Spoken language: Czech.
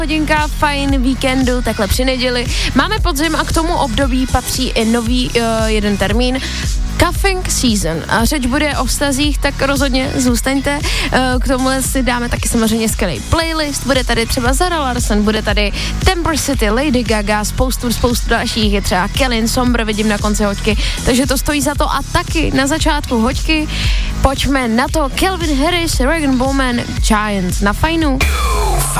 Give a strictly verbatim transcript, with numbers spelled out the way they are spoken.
Hodinka fajn víkendu, takhle při neděli. Máme podzim a k tomu období patří i nový uh, jeden termín. Cuffing season. A řeč bude o vztazích, tak rozhodně zůstaňte. K tomuhle si dáme taky samozřejmě skvělý playlist. Bude tady třeba Zara Larsson, bude tady Temper City, Lady Gaga, spoustu, spoustu dalších. Je třeba Kellyn Somber, vidím na konci hoďky. Takže to stojí za to. A taky na začátku hoďky pojďme na to. Calvin Harris, Regan Bowman, Giants na fajnu.